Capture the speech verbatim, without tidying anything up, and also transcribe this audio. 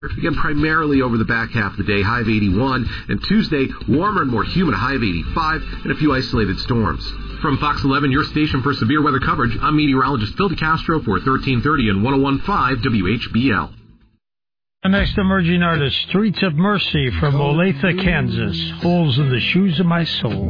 Again, primarily over the back half of the day, high of eighty-one. And Tuesday, warmer and more humid, high of eighty-five, and a few isolated storms. From Fox eleven, your station for severe weather coverage, I'm meteorologist Phil DeCastro for thirteen thirty and one oh one point five W H B L. The next emerging artist, Streets of Mercy from Olathe, Kansas. Holes in the Shoes of My Soul.